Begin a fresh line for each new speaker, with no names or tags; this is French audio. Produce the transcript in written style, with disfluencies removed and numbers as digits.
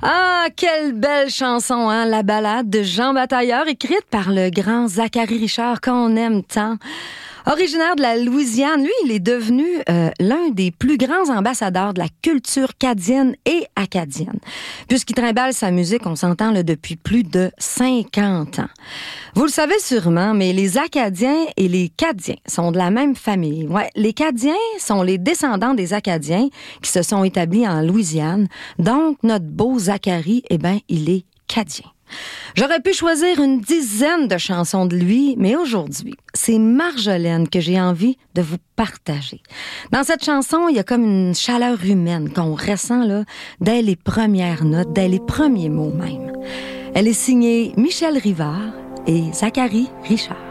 Ah, quelle belle chanson, hein? La ballade de Jean Batailleur, écrite par le grand Zachary Richard, qu'on aime tant. Originaire de la Louisiane, lui, il est devenu l'un des plus grands ambassadeurs de la culture cadienne et acadienne. Puisqu'il trimballe sa musique, on s'entend là, depuis plus de 50 ans. Vous le savez sûrement, mais les Acadiens et les Cadiens sont de la même famille. Ouais, les Cadiens sont les descendants des Acadiens qui se sont établis en Louisiane. Donc, notre beau Zachary, il est cadien. J'aurais pu choisir une dizaine de chansons de lui, mais aujourd'hui, c'est Marjolaine que j'ai envie de vous partager. Dans cette chanson, il y a comme une chaleur humaine qu'on ressent là, dès les premières notes, dès les premiers mots même. Elle est signée Michel Rivard et Zachary Richard.